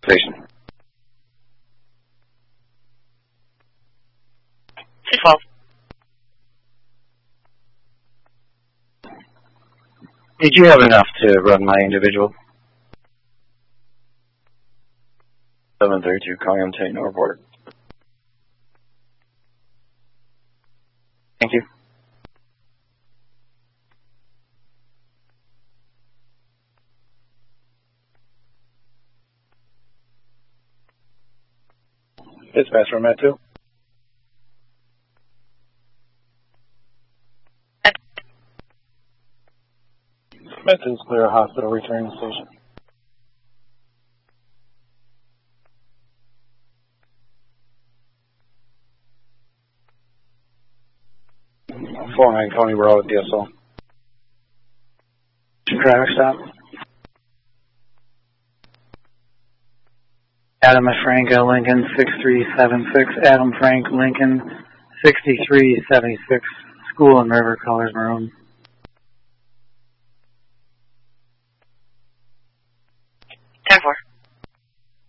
station. 212. Did you have enough to run my individual? 732, calling on Titan report. Thank you. Dispatch from Met 2. Met 2 is clear, hospital returning station. Flying Tony Road, DSL. Traffic stop. Adam Frank, Lincoln 6376. Adam Frank, Lincoln 6376. School and River, colors maroon.